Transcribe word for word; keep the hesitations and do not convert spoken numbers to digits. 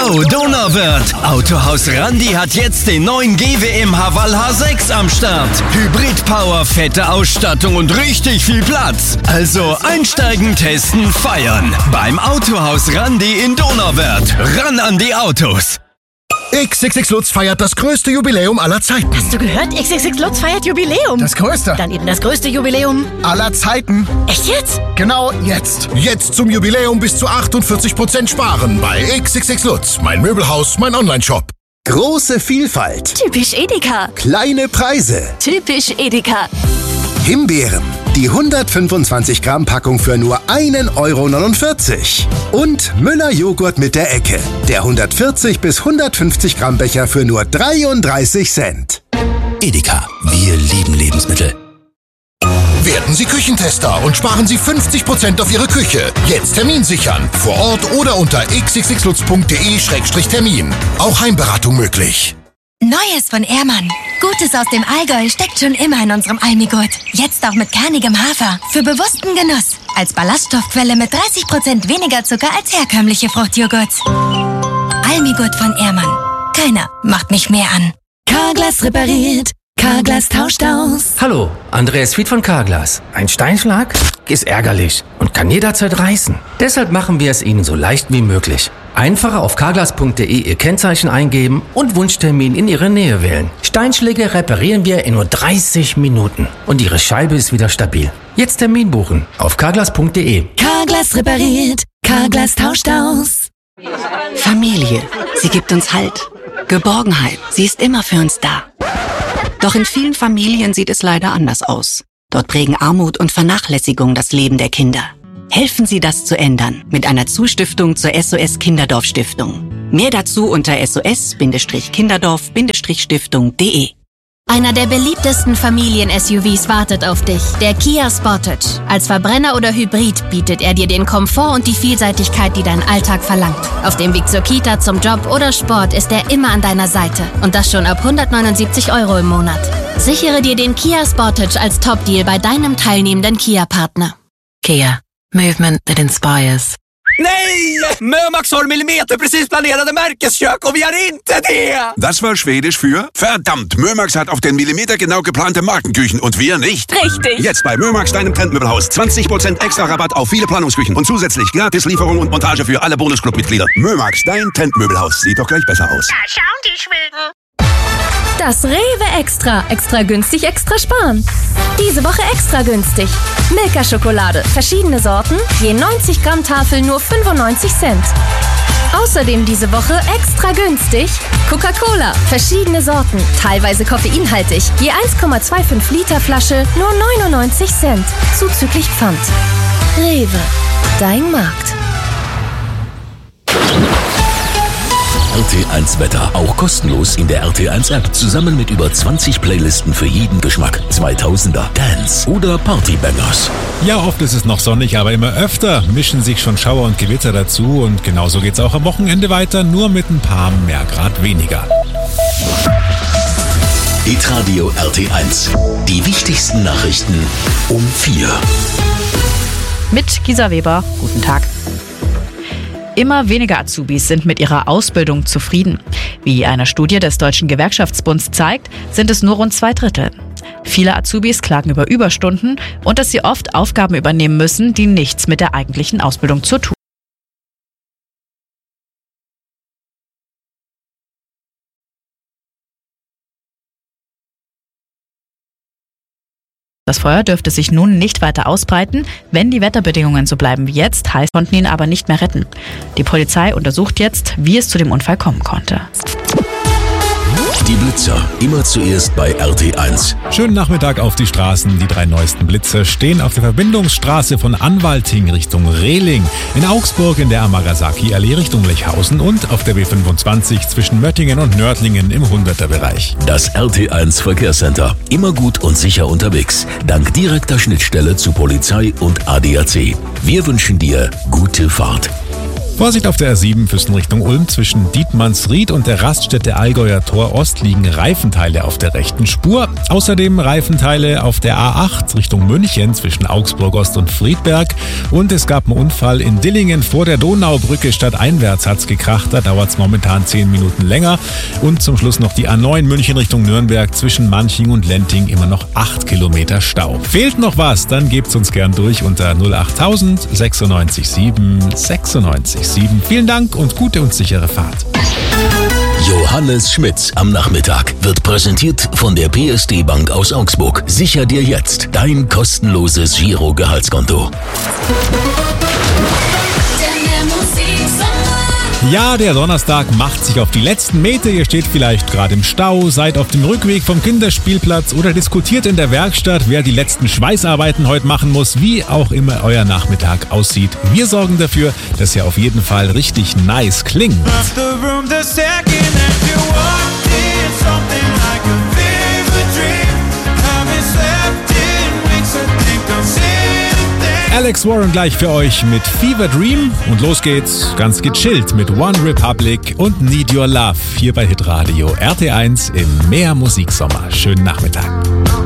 Oh, Donauwörth! Autohaus Randi hat jetzt den neuen G W M Haval H sechs am Start. Hybrid-Power, fette Ausstattung und richtig viel Platz. Also einsteigen, testen, feiern. Beim Autohaus Randi in Donauwörth. Ran an die Autos! X X X Lutz feiert das größte Jubiläum aller Zeiten. Hast du gehört? X X X Lutz feiert Jubiläum. Das größte. Dann eben das größte Jubiläum aller Zeiten. Echt jetzt? Genau jetzt. Jetzt zum Jubiläum bis zu achtundvierzig Prozent sparen bei X X X Lutz. Mein Möbelhaus, mein Online-Shop. Große Vielfalt. Typisch Edeka. Kleine Preise. Typisch Edeka. Himbeeren. Die hundertfünfundzwanzig Gramm Packung für nur ein Euro neunundvierzig. Und Müller Joghurt mit der Ecke. Der hundertvierzig bis hundertfünfzig Gramm Becher für nur dreiunddreißig Cent. Edeka. Wir lieben Lebensmittel. Werden Sie Küchentester und sparen Sie fünfzig Prozent auf Ihre Küche. Jetzt Termin sichern. Vor Ort oder unter x x x lutz punkt de Schrägstrich Termin. Auch Heimberatung möglich. Neues von Ehrmann. Gutes aus dem Allgäu steckt schon immer in unserem Almigurt. Jetzt auch mit kernigem Hafer. Für bewussten Genuss. Als Ballaststoffquelle mit dreißig Prozent weniger Zucker als herkömmliche Fruchtjoghurts. Almigurt von Ehrmann. Keiner macht mich mehr an. Carglass repariert. Carglass tauscht aus. Hallo, Andreas Fied von Carglass. Ein Steinschlag ist ärgerlich und kann jederzeit reißen. Deshalb machen wir es Ihnen so leicht wie möglich. Einfacher auf carglass punkt de Ihr Kennzeichen eingeben und Wunschtermin in Ihre Nähe wählen. Steinschläge reparieren wir in nur dreißig Minuten und Ihre Scheibe ist wieder stabil. Jetzt Termin buchen auf carglass punkt de. Carglass repariert. Carglass tauscht aus. Familie. Sie gibt uns Halt. Geborgenheit. Sie ist immer für uns da. Doch in vielen Familien sieht es leider anders aus. Dort prägen Armut und Vernachlässigung das Leben der Kinder. Helfen Sie, das zu ändern mit einer Zustiftung zur S O S Kinderdorf Stiftung. Mehr dazu unter s o s kinderdorf stiftung punkt de. Einer der beliebtesten Familien-S U Vs wartet auf dich. Der Kia Sportage. Als Verbrenner oder Hybrid bietet er dir den Komfort und die Vielseitigkeit, die dein Alltag verlangt. Auf dem Weg zur Kita, zum Job oder Sport ist er immer an deiner Seite. Und das schon ab hundertneunundsiebzig Euro im Monat. Sichere dir den Kia Sportage als Top-Deal bei deinem teilnehmenden Kia-Partner. Kia. Movement that inspires. Nej! Mömax har millimeterprecis-planerade Märkeskök och vi har inte det! Das war Schwedisch für verdammt, Mömax hat auf den Millimeter genau geplante Markenküchen und wir nicht. Richtig! Jetzt bei Mömax, deinem Trendmöbelhaus. zwanzig Prozent extra Rabatt auf viele Planungsküchen und zusätzlich Gratislieferung und Montage für alle Bonusclub-Mitglieder. Mömax, dein Trendmöbelhaus. Sieht doch gleich besser aus. Da schauen die Schweden. Das Rewe Extra. Extra günstig, extra sparen. Diese Woche extra günstig. Milka-Schokolade. Verschiedene Sorten. Je neunzig Gramm Tafel nur fünfundneunzig Cent. Außerdem diese Woche extra günstig. Coca-Cola. Verschiedene Sorten. Teilweise koffeinhaltig. Je eins Komma fünfundzwanzig Liter Flasche nur neunundneunzig Cent. Zuzüglich Pfand. Rewe. Dein Markt. R T eins Wetter, auch kostenlos in der R T eins App, zusammen mit über zwanzig Playlisten für jeden Geschmack. zweitausender, Dance oder Partybangers. Ja, oft ist es noch sonnig, aber immer öfter mischen sich schon Schauer und Gewitter dazu und genauso geht's auch am Wochenende weiter, nur mit ein paar mehr Grad weniger. Hitradio R T eins, die wichtigsten Nachrichten um vier. Mit Gisa Weber, guten Tag. Immer weniger Azubis sind mit ihrer Ausbildung zufrieden. Wie eine Studie des Deutschen Gewerkschaftsbunds zeigt, sind es nur rund zwei Drittel. Viele Azubis klagen über Überstunden und dass sie oft Aufgaben übernehmen müssen, die nichts mit der eigentlichen Ausbildung zu tun haben. Das Feuer dürfte sich nun nicht weiter ausbreiten. Wenn die Wetterbedingungen so bleiben wie jetzt, heißt, konnten ihn aber nicht mehr retten. Die Polizei untersucht jetzt, wie es zu dem Unfall kommen konnte. Die Blitzer, immer zuerst bei R T eins. Schönen Nachmittag auf die Straßen. Die drei neuesten Blitzer stehen auf der Verbindungsstraße von Anwalting Richtung Rehling, in Augsburg in der Amagasaki-Allee Richtung Lechhausen und auf der B fünfundzwanzig zwischen Möttingen und Nördlingen im hunderter-Bereich. Das R T eins Verkehrscenter. Immer gut und sicher unterwegs. Dank direkter Schnittstelle zu Polizei und A D A C. Wir wünschen dir gute Fahrt. Vorsicht auf der R sieben Füssen Richtung Ulm. Zwischen Dietmannsried und der Raststätte Allgäuer Tor Ost liegen Reifenteile auf der rechten Spur. Außerdem Reifenteile auf der A acht Richtung München zwischen Augsburg Ost und Friedberg. Und es gab einen Unfall in Dillingen vor der Donaubrücke. Stadteinwärts hat's gekracht. Da dauert es momentan zehn Minuten länger. Und zum Schluss noch die A neun München Richtung Nürnberg zwischen Manching und Lenting immer noch acht Kilometer Stau. Fehlt noch was? Dann gebt's uns gern durch unter null acht null null sechsundneunzig sieben sechsundneunzig sieben. Vielen Dank und gute und sichere Fahrt. Johannes Schmitz am Nachmittag wird präsentiert von der P S D Bank aus Augsburg. Sicher dir jetzt dein kostenloses Giro-Gehaltskonto. Ja, der Donnerstag macht sich auf die letzten Meter. Ihr steht vielleicht gerade im Stau, seid auf dem Rückweg vom Kinderspielplatz oder diskutiert in der Werkstatt, wer die letzten Schweißarbeiten heute machen muss, wie auch immer euer Nachmittag aussieht. Wir sorgen dafür, dass er auf jeden Fall richtig nice klingt. Alex Warren gleich für euch mit Fever Dream und los geht's ganz gechillt mit One Republic und Need Your Love hier bei Hitradio R T eins im Mehr Musiksommer. Schönen Nachmittag.